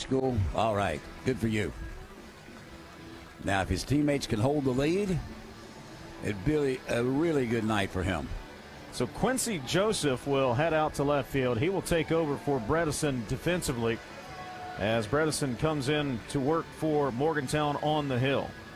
school, all right, good for you. Now, if his teammates can hold the lead, it'd be a really good night for him. So Quincy Joseph will head out to left field. He will take over for Bredesen defensively as Bredesen comes in to work for Morgantown on the hill.